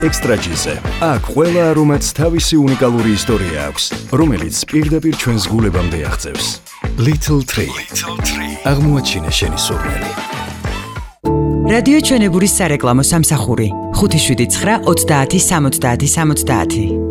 ექსტრაჯიზე. აქ ყველა არომატს თავისი უნიკალური ისტორია აქვს, რომელიც პირდაპირ ჩვენს გულებამდე აღწევს. Little Tree. აღმოაჩინე შენი სურნელი. რადიო ჩვენებურის სარეკლამო სამსახური 579 30 70 70.